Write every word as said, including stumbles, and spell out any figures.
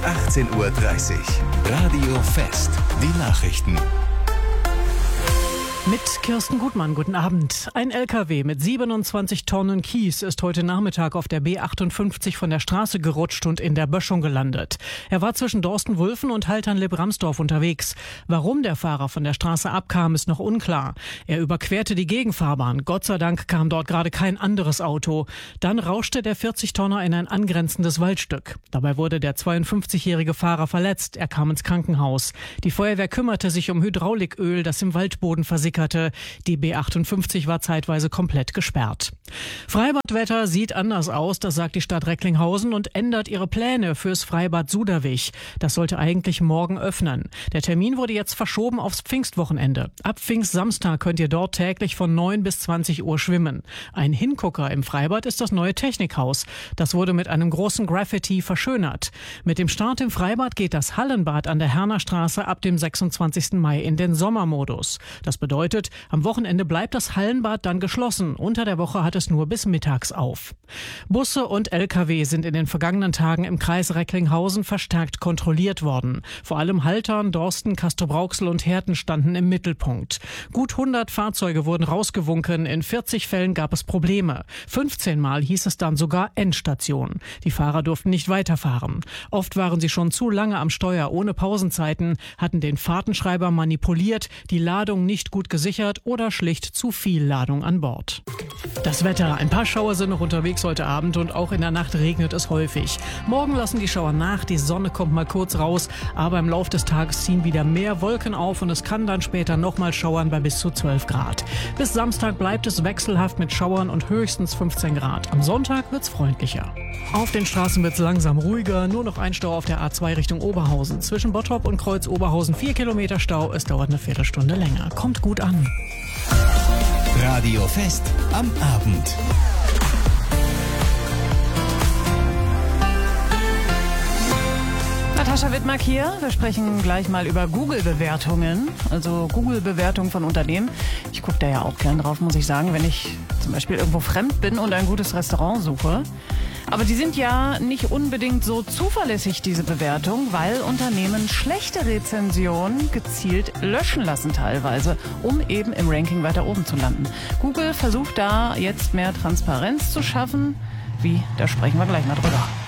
achtzehn Uhr dreißig. Radio Fest. Die Nachrichten. Mit Kirsten Gutmann, guten Abend. Ein L K W mit siebenundzwanzig Tonnen Kies ist heute Nachmittag auf der B achtundfünfzig von der Straße gerutscht und in der Böschung gelandet. Er war zwischen Dorsten-Wulfen und Haltern-Lipp-Ramsdorf unterwegs. Warum der Fahrer von der Straße abkam, ist noch unklar. Er überquerte die Gegenfahrbahn. Gott sei Dank kam dort gerade kein anderes Auto. Dann rauschte der vierzig-Tonner in ein angrenzendes Waldstück. Dabei wurde der zweiundfünfzigjährige Fahrer verletzt. Er kam ins Krankenhaus. Die Feuerwehr kümmerte sich um Hydrauliköl, das im Waldboden versickerte. Die B achtundfünfzig war zeitweise komplett gesperrt. Freibadwetter sieht anders aus, das sagt die Stadt Recklinghausen und ändert ihre Pläne fürs Freibad Suderwich. Das sollte eigentlich morgen öffnen. Der Termin wurde jetzt verschoben aufs Pfingstwochenende. Ab Pfingstsamstag könnt ihr dort täglich von neun bis zwanzig Uhr schwimmen. Ein Hingucker im Freibad ist das neue Technikhaus. Das wurde mit einem großen Graffiti verschönert. Mit dem Start im Freibad geht das Hallenbad an der Hernerstraße ab dem sechsundzwanzigsten Mai in den Sommermodus. Das bedeutet, am Wochenende bleibt das Hallenbad dann geschlossen. Unter der Woche hat es nur bis mittags auf. Busse und L K W sind in den vergangenen Tagen im Kreis Recklinghausen verstärkt kontrolliert worden. Vor allem Haltern, Dorsten, Castrop-Rauxel und Herten standen im Mittelpunkt. Gut hundert Fahrzeuge wurden rausgewunken. In vierzig Fällen gab es Probleme. fünfzehn Mal hieß es dann sogar Endstation. Die Fahrer durften nicht weiterfahren. Oft waren sie schon zu lange am Steuer ohne Pausenzeiten, hatten den Fahrtenschreiber manipuliert, die Ladung nicht gut gesichert oder schlicht zu viel Ladung an Bord. Das Wetter. Ein paar Schauer sind noch unterwegs heute Abend und auch in der Nacht regnet es häufig. Morgen lassen die Schauer nach, die Sonne kommt mal kurz raus, aber im Laufe des Tages ziehen wieder mehr Wolken auf und es kann dann später nochmal schauern bei bis zu zwölf Grad. Bis Samstag bleibt es wechselhaft mit Schauern und höchstens fünfzehn Grad. Am Sonntag wird's freundlicher. Auf den Straßen wird's langsam ruhiger, nur noch ein Stau auf der A zwei Richtung Oberhausen. Zwischen Bottrop und Kreuz Oberhausen vier Kilometer Stau, es dauert eine Viertelstunde länger. Kommt gut an. Radio Fest am Abend. Natascha Wittmark hier. Wir sprechen gleich mal über Google-Bewertungen, also Google-Bewertungen von Unternehmen. Ich gucke da ja auch gern drauf, muss ich sagen, wenn ich zum Beispiel irgendwo fremd bin und ein gutes Restaurant suche. Aber die sind ja nicht unbedingt so zuverlässig, diese Bewertung, weil Unternehmen schlechte Rezensionen gezielt löschen lassen teilweise, um eben im Ranking weiter oben zu landen. Google versucht da jetzt mehr Transparenz zu schaffen. Wie? Da sprechen wir gleich mal drüber.